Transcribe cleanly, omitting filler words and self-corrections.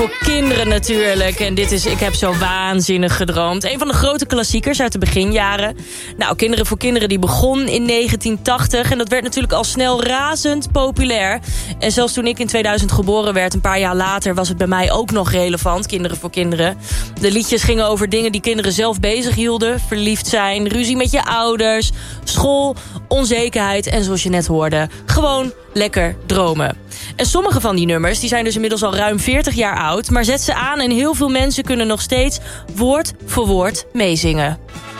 Voor kinderen natuurlijk. En dit is Ik heb zo waanzinnig gedroomd. Een van de grote klassiekers uit de beginjaren. Nou, Kinderen voor kinderen die begon in 1980. En dat werd natuurlijk al snel razend populair. En zelfs toen ik in 2000 geboren werd, een paar jaar later, was het bij mij ook nog relevant. Kinderen voor kinderen. De liedjes gingen over dingen die kinderen zelf bezig hielden. Verliefd zijn, ruzie met je ouders, school, onzekerheid en zoals je net hoorde, gewoon lekker dromen. En sommige van die nummers die zijn dus inmiddels al ruim 40 jaar oud, maar zet ze aan en heel veel mensen kunnen nog steeds woord voor woord meezingen.